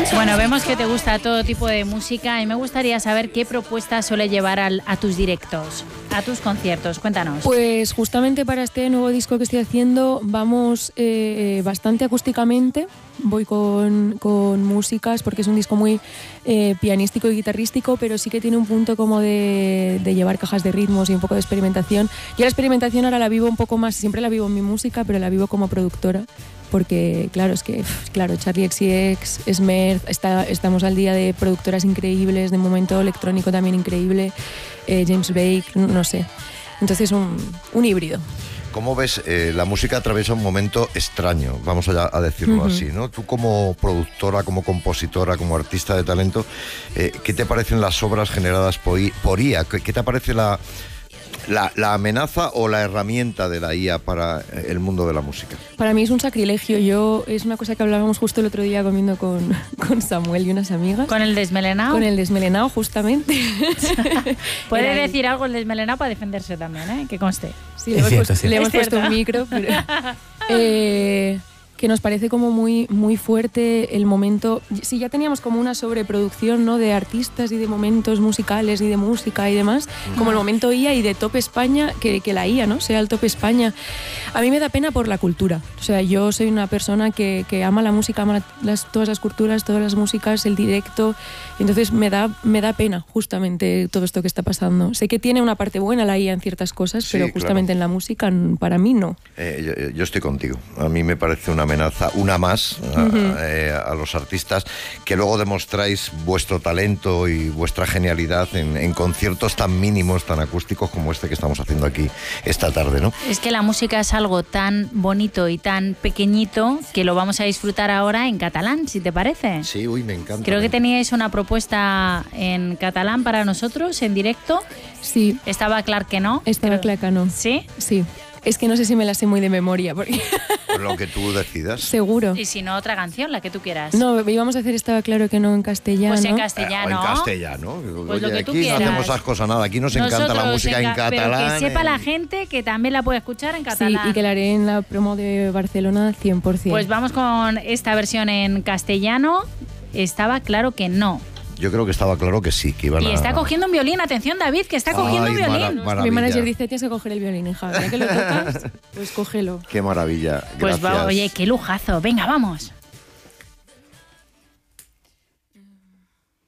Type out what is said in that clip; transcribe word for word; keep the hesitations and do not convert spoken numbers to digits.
Bueno, vemos que te gusta todo tipo de música y me gustaría saber qué propuestas suele llevar al, a tus directos, a tus conciertos. Cuéntanos. Pues justamente para este nuevo disco que estoy haciendo vamos eh, bastante acústicamente. Voy con, con músicas porque es un disco muy eh, pianístico y guitarrístico, pero sí que tiene un punto como de, de llevar cajas de ritmos y un poco de experimentación. Yo la experimentación ahora la vivo un poco más, siempre la vivo en mi música, pero la vivo como productora. Porque, claro, es que, claro, Charli X C X, Smurf, está, estamos al día de productoras increíbles, de momento electrónico también increíble, eh, James Blake, no sé. Entonces, un, un híbrido. ¿Cómo ves? Eh, la música atraviesa un momento extraño, vamos a, a decirlo uh-huh. así, ¿no? Tú como productora, como compositora, como artista de talento, eh, ¿qué te parecen las obras generadas por, por I A? ¿Qué, qué te parece la... La, la amenaza o la herramienta de la I A para el mundo de la música? Para mí es un sacrilegio. Yo es una cosa que hablábamos justo el otro día comiendo con, con Samuel y unas amigas. ¿Con el desmelenado? Con el desmelenado, justamente. Puede Era decir algo el desmelenado para defenderse también, ¿eh? Que conste. Sí, le hemos, cierto, puesto, le hemos puesto un micro. Pero, eh, que nos parece como muy, muy fuerte el momento. Sí, ya teníamos como una sobreproducción, ¿no?, de artistas y de momentos musicales y de música y demás, uh-huh. como el momento I A y de Top España, que, que la I A, ¿no?, sea el Top España. A mí me da pena por la cultura. O sea, yo soy una persona que, que ama la música, ama las, todas las culturas, todas las músicas, el directo. Entonces me da, me da pena justamente todo esto que está pasando. Sé que tiene una parte buena la I A en ciertas cosas, sí, pero justamente claro. en la música para mí no. Eh, yo, yo estoy contigo. A mí me parece una amenaza, una más a, uh-huh. eh, a los artistas, que luego demostráis vuestro talento y vuestra genialidad en, en conciertos tan mínimos, tan acústicos como este que estamos haciendo aquí esta tarde, ¿no? Es que la música es algo tan bonito y tan pequeñito que lo vamos a disfrutar ahora en catalán, si te parece. Sí, uy, me encanta. Creo que teníais una propuesta en catalán para nosotros, en directo. Sí. Estaba clar que no. Estaba pero... clar que no. ¿Sí? Sí. Es que no sé si me la sé muy de memoria. Porque... Por lo que tú decidas. Seguro. Y si no, otra canción, la que tú quieras. No, íbamos a hacer Estaba claro que no en castellano. Pues en castellano. Eh, o en castellano. Pues Oye, lo que tú aquí quieras. no hacemos esas cosas nada. Aquí nos Nosotros encanta la música en, en catalán. Pero que sepa en... la gente que también la puede escuchar en catalán. Sí, y que la haré en la promo de Barcelona cien por ciento. Pues vamos con esta versión en castellano. Estaba claro que no. Yo creo que estaba claro que sí, que iban a... Y está cogiendo un violín, atención David, que está cogiendo Ay, un violín. Mara- Mi manager dice, tienes que coger el violín, hija. Ya que lo tocas, pues cógelo. Qué maravilla. Pues Gracias. va, oye, qué lujazo. Venga, vamos.